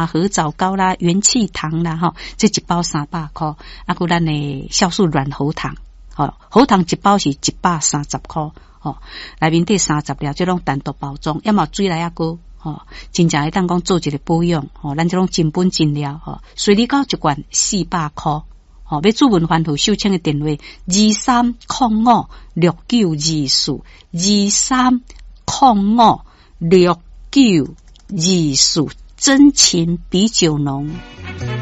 啦、合枣膏啦、元气糖啦，这一包300块。啊，佮咱的酵素软喉糖，喉糖一包是130块。内面底30粒，这种单独包装，要么水来啊个，真正会当讲做一个保养，咱这种真本真料，水梨膏一罐400块。要主文番号收请的电话23056924，23056924，真情比酒浓。